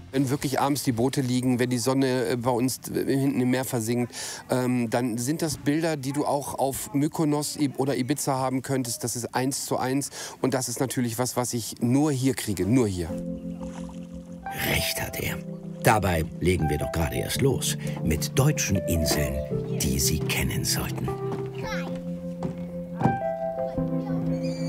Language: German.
Wenn wirklich abends die Boote liegen, wenn die Sonne bei uns hinten im Meer versinkt, dann sind das Bilder, die du auch auf Mykonos oder Ibiza haben könntest. Das ist 1:1 und das ist natürlich was ich nur hier kriege, nur hier. Recht hat er. Dabei legen wir doch gerade erst los mit deutschen Inseln, die Sie kennen sollten.